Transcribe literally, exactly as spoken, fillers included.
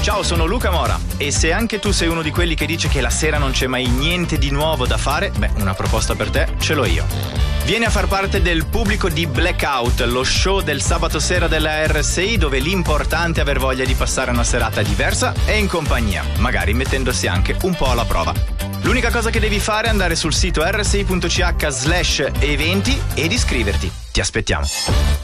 Ciao, sono Luca Mora e se anche tu sei uno di quelli che dice che la sera non c'è mai niente di nuovo da fare, beh, una proposta per te ce l'ho io. Vieni a far parte del pubblico di Blackout, lo show del sabato sera della R S I dove l'importante è aver voglia di passare una serata diversa e in compagnia, magari mettendosi anche un po' alla prova. L'unica cosa che devi fare è andare sul sito r s i punto c h slash eventi ed iscriverti. Ti aspettiamo.